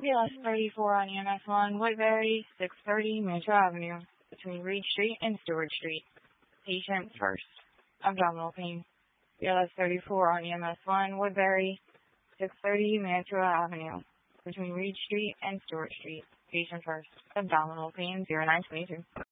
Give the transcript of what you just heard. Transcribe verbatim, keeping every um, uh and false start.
B L S thirty-four on E M S one, Woodbury, six thirty Metro Avenue, between Reed Street and Stewart Street. Patient first. Abdominal pain. B L S thirty-four on E M S one, Woodbury, six thirty Metro Avenue, between Reed Street and Stewart Street. Patient first. Abdominal pain, zero nine twenty-two.